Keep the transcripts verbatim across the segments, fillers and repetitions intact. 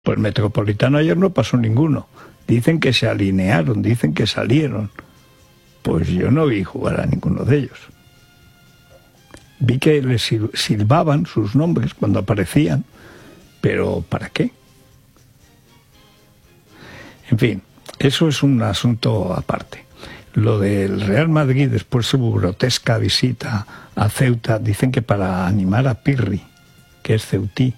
Pues Metropolitano ayer no pasó ninguno. Dicen que se alinearon, dicen que salieron. Pues yo no vi jugar a ninguno de ellos. Vi que les silbaban sus nombres cuando aparecían, pero ¿para qué? En fin, eso es un asunto aparte. Lo del Real Madrid, después de su grotesca visita a Ceuta, dicen que para animar a Pirri, que es ceutí,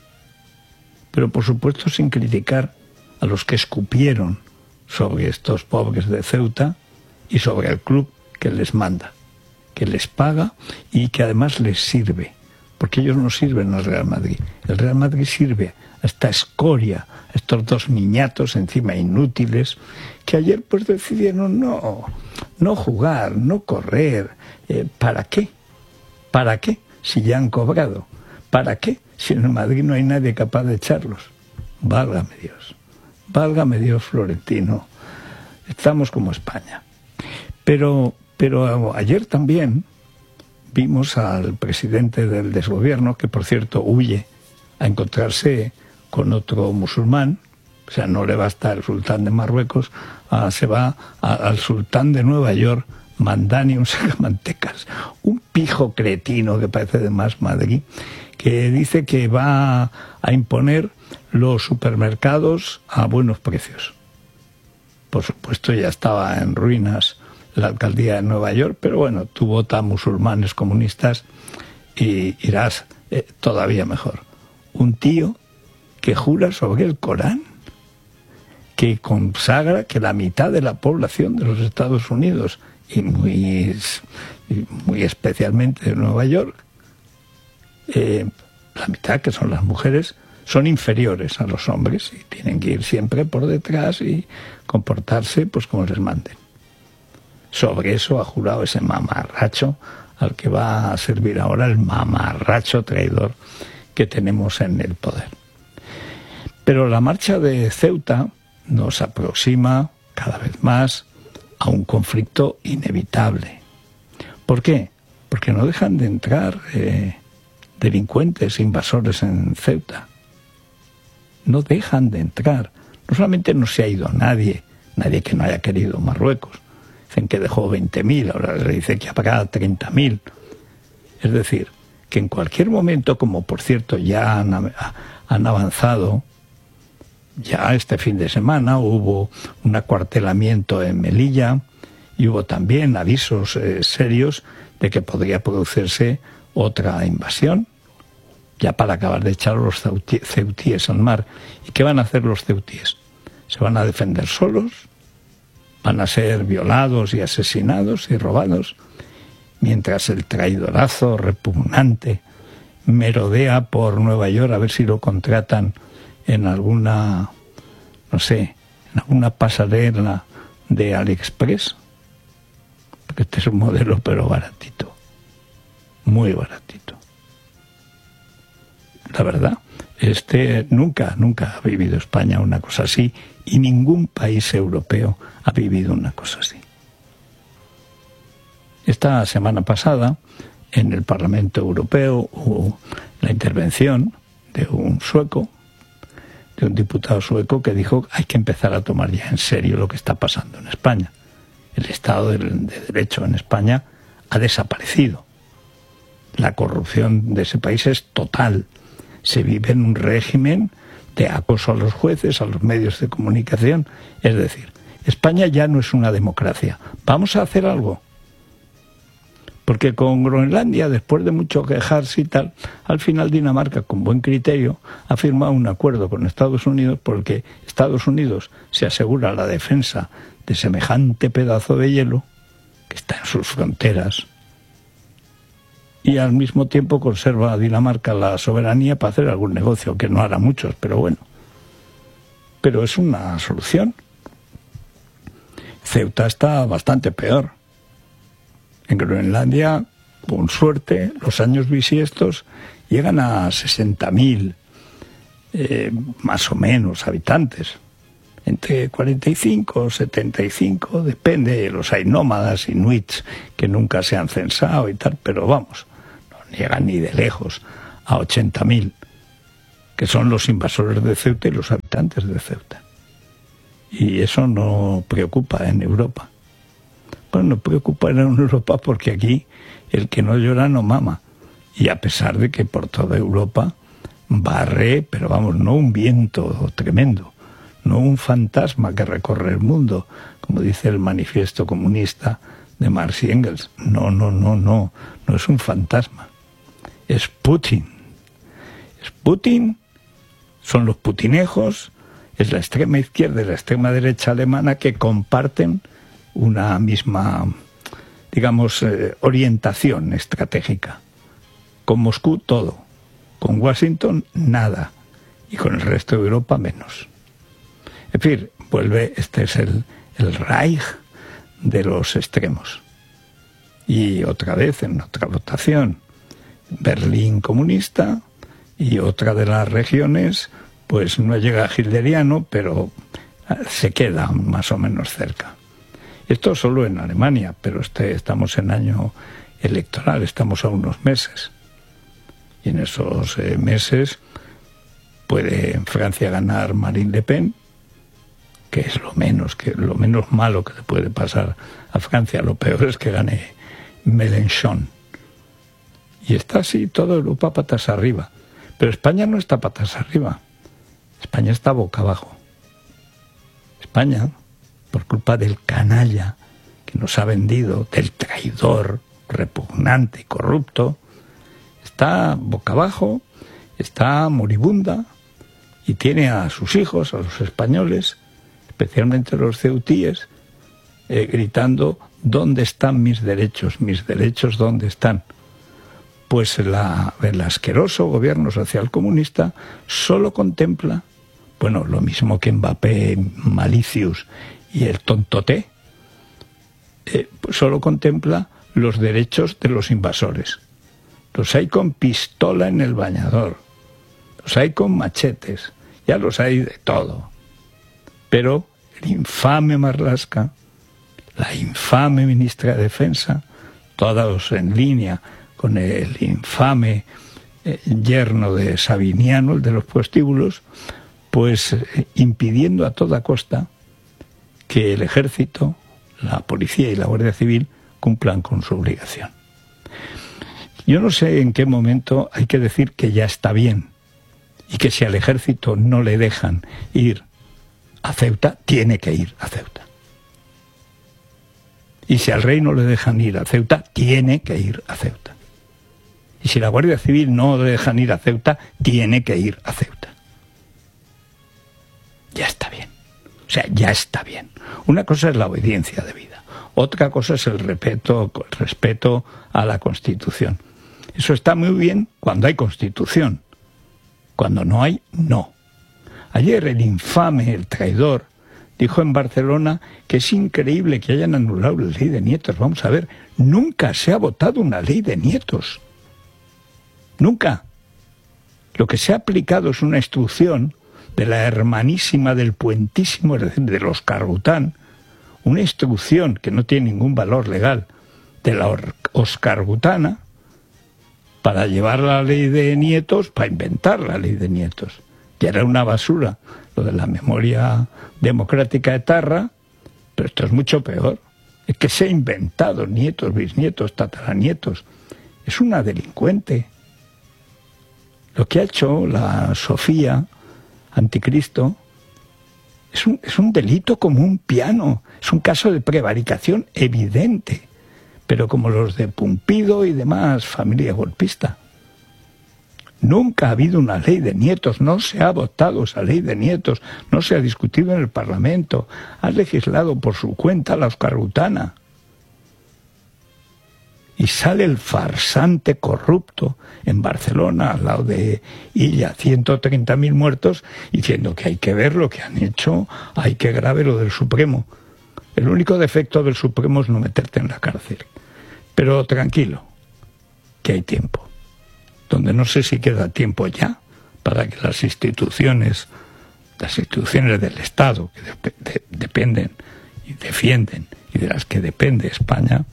pero por supuesto sin criticar a los que escupieron sobre estos pobres de Ceuta y sobre el club que les manda, que les paga y que además les sirve, porque ellos no sirven al Real Madrid. El Real Madrid sirve a esta escoria, a estos dos niñatos encima inútiles, que ayer pues decidieron no, no jugar, no correr. Eh, ¿Para qué? ¿Para qué? Si ya han cobrado. ¿Para qué? Si en el Madrid no hay nadie capaz de echarlos. Válgame Dios. Válgame Dios, Florentino. Estamos como España. Pero, pero ayer también vimos al presidente del desgobierno, que por cierto huye a encontrarse con otro musulmán. O sea, no le basta el sultán de Marruecos, ah, se va a, al sultán de Nueva York, Mandani, un sacamantecas, un pijo cretino que parece de Más Madrid, que dice que va a imponer los supermercados a buenos precios. Por supuesto ya estaba en ruinas la alcaldía de Nueva York, pero bueno, tú votas musulmanes comunistas y irás eh, todavía mejor. Un tío que jura sobre el Corán, que consagra que la mitad de la población de los Estados Unidos, y muy, muy especialmente de Nueva York, eh, la mitad, que son las mujeres, son inferiores a los hombres y tienen que ir siempre por detrás y comportarse pues como les manden. Sobre eso ha jurado ese mamarracho al que va a servir ahora el mamarracho traidor que tenemos en el poder. Pero la marcha de Ceuta nos aproxima cada vez más a un conflicto inevitable. ¿Por qué? Porque no dejan de entrar eh, delincuentes, invasores en Ceuta. No dejan de entrar. No solamente no se ha ido nadie, nadie que no haya querido Marruecos. Dicen que dejó veinte mil, ahora le dice que habrá treinta mil. Es decir, que en cualquier momento, como por cierto ya han, han avanzado, ya este fin de semana hubo un acuartelamiento en Melilla y hubo también avisos eh, serios de que podría producirse otra invasión, ya para acabar de echar a los ceutíes al mar. ¿Y qué van a hacer los ceutíes? ¿Se van a defender solos? ¿Van a ser violados y asesinados y robados? Mientras el traidorazo repugnante merodea por Nueva York a ver si lo contratan en alguna, no sé, en alguna pasarela de AliExpress, porque este es un modelo pero baratito, muy baratito. La verdad, este nunca, nunca ha vivido España una cosa así, y ningún país europeo ha vivido una cosa así. Esta semana pasada, en el Parlamento Europeo, hubo la intervención de un sueco, de un diputado sueco, que dijo que hay que empezar a tomar ya en serio lo que está pasando en España. El Estado de Derecho en España ha desaparecido. La corrupción de ese país es total. Se vive en un régimen de acoso a los jueces, a los medios de comunicación. Es decir, España ya no es una democracia. Vamos a hacer algo. Porque con Groenlandia, después de mucho quejarse y tal, al final Dinamarca, con buen criterio, ha firmado un acuerdo con Estados Unidos porque Estados Unidos se asegura la defensa de semejante pedazo de hielo que está en sus fronteras, y al mismo tiempo conserva a Dinamarca la soberanía para hacer algún negocio, que no hará muchos, pero bueno. Pero es una solución. Ceuta está bastante peor. En Groenlandia, con suerte, los años bisiestos llegan a sesenta mil, eh, más o menos, habitantes. Entre cuarenta y cinco, setenta y cinco, depende. Los hay nómadas, inuits, que nunca se han censado y tal, pero vamos, no llegan ni de lejos a ochenta mil, que son los invasores de Ceuta y los habitantes de Ceuta. Y eso no preocupa en Europa. Bueno, no preocupa en Europa porque aquí el que no llora no mama. Y a pesar de que por toda Europa barre, pero vamos, no un viento tremendo, no un fantasma que recorre el mundo, como dice el manifiesto comunista de Marx y Engels. No, no, no, no, no es un fantasma. Es Putin. Es Putin, son los putinejos, es la extrema izquierda y la extrema derecha alemana que comparten una misma, digamos, eh, orientación estratégica. Con Moscú todo, con Washington nada, y con el resto de Europa menos. En fin, vuelve, este es el, el Reich de los extremos. Y otra vez, en otra votación, Berlín comunista, y otra de las regiones, pues no llega a hitleriano, pero se queda más o menos cerca. Esto solo en Alemania, pero este, estamos en año electoral, estamos a unos meses. Y en esos eh, meses puede en Francia ganar Marine Le Pen, que es lo menos, que lo menos malo que le puede pasar a Francia. Lo peor es que gane Mélenchon. Y está así toda Europa patas arriba. Pero España no está patas arriba. España está boca abajo. España, por culpa del canalla que nos ha vendido, del traidor repugnante y corrupto, está boca abajo, está moribunda y tiene a sus hijos, a los españoles, especialmente los ceutíes, eh, gritando: ¿dónde están mis derechos? ¿Mis derechos dónde están? Pues la, el asqueroso gobierno social comunista solo contempla, bueno, lo mismo que Mbappé, Malicius y el tontoté, eh, pues solo contempla los derechos de los invasores. Los hay con pistola en el bañador, los hay con machetes, ya los hay de todo. Pero el infame Marlaska, la infame ministra de Defensa, todos en línea con el infame eh, yerno de Sabiniano, el de los prostíbulos, pues eh, impidiendo a toda costa que el ejército, la policía y la Guardia Civil cumplan con su obligación. Yo no sé en qué momento hay que decir que ya está bien y que si al ejército no le dejan ir a Ceuta, tiene que ir a Ceuta. Y si al rey no le dejan ir a Ceuta, tiene que ir a Ceuta. Y si la Guardia Civil no le dejan ir a Ceuta, tiene que ir a Ceuta. Ya está bien. O sea, ya está bien. Una cosa es la obediencia debida. Otra cosa es el respeto, el respeto a la Constitución. Eso está muy bien cuando hay Constitución. Cuando no hay, no. Ayer el infame, el traidor, dijo en Barcelona que es increíble que hayan anulado la ley de nietos. Vamos a ver, nunca se ha votado una ley de nietos. Nunca. Lo que se ha aplicado es una instrucción de la hermanísima del Puentísimo, es decir, de los Cargután, una instrucción que no tiene ningún valor legal, de la Oscargutana, para llevar la ley de nietos, para inventar la ley de nietos, que era una basura, lo de la memoria democrática etarra, pero esto es mucho peor. Es que se ha inventado nietos, bisnietos, tataranietos. Es una delincuente. Lo que ha hecho la Sofía Anticristo es un, es un delito como un piano, es un caso de prevaricación evidente, pero como los de Pumpido y demás, familia golpista. Nunca ha habido una ley de nietos, no se ha votado esa ley de nietos, no se ha discutido en el Parlamento, ha legislado por su cuenta la Oscargutana. Y sale el farsante corrupto en Barcelona, al lado de Illa, ciento treinta mil muertos, diciendo que hay que ver lo que han hecho, hay que grave lo del Supremo. El único defecto del Supremo es no meterte en la cárcel. Pero tranquilo, que hay tiempo. Donde no sé si queda tiempo ya para que las instituciones, las instituciones del Estado, que de, de, dependen y defienden, y de las que depende España,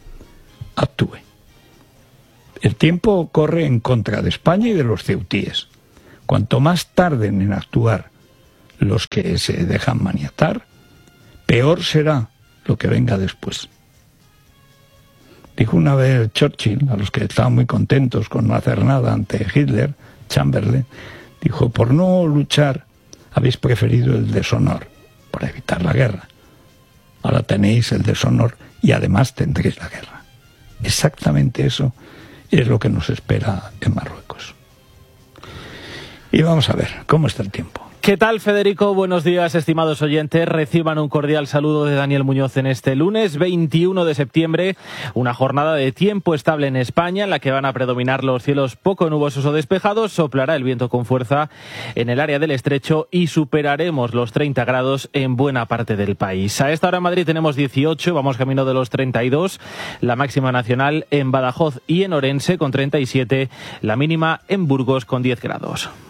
actúen. El tiempo corre en contra de España y de los ceutíes. Cuanto más tarden en actuar los que se dejan maniatar, peor será lo que venga después. Dijo una vez Churchill, a los que estaban muy contentos con no hacer nada ante Hitler, Chamberlain, dijo: por no luchar habéis preferido el deshonor, para evitar la guerra. Ahora tenéis el deshonor y además tendréis la guerra. Exactamente eso es lo que nos espera en Marruecos. Y vamos a ver, ¿cómo está el tiempo? ¿Qué tal, Federico? Buenos días, estimados oyentes. Reciban un cordial saludo de Daniel Muñoz en este lunes veintiuno de septiembre. Una jornada de tiempo estable en España, en la que van a predominar los cielos poco nubosos o despejados. Soplará el viento con fuerza en el área del Estrecho y superaremos los treinta grados en buena parte del país. A esta hora en Madrid tenemos dieciocho, vamos camino de los treinta y dos. La máxima nacional en Badajoz y en Orense con treinta y siete. La mínima en Burgos con diez grados.